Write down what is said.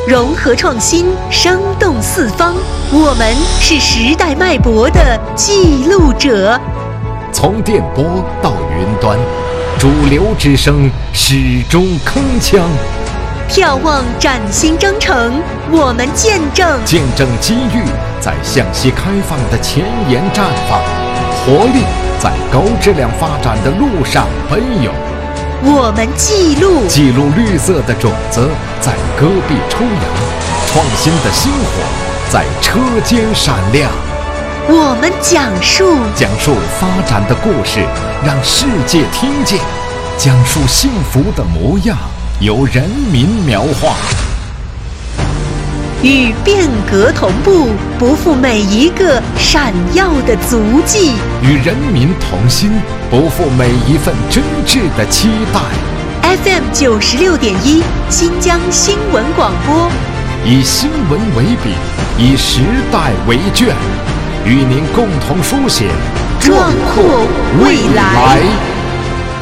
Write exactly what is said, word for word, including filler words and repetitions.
融合创新，生动四方。我们是时代脉搏的记录者。 从电波到云端，主流之声始终铿锵。 眺望崭新征程，我们见证见证机遇在向西开放的前沿绽放，活力在高质量发展的路上奔涌。 我们记录记录绿色的种子在戈壁抽芽，创新的星火在车间闪亮。 我们讲述讲述发展的故事，让世界听见；讲述幸福的模样，由人民描画。 与变革同步，不负每一个闪耀的足迹； 与人民同心，不负每一份真挚的期待。 F M 九十六点一，新疆新闻广播， 以新闻为笔，以时代为卷，与您共同书写壮阔未来。